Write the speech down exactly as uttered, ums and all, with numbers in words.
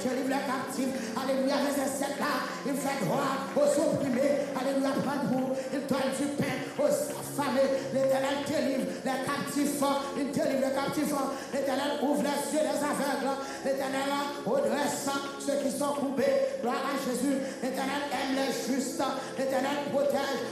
délivre les captifs. Alléluia, verset sept là, il fait droit aux opprimés. Alléluia, prend pour, il donne du pain aux affamés. L'Éternel délivre les captifs, il délivre les captifs. L'Éternel ouvre les yeux des aveugles. L'Éternel redresse ceux qui sont coupés. Gloire à Jésus. L'Éternel aime les justes. L'Éternel protège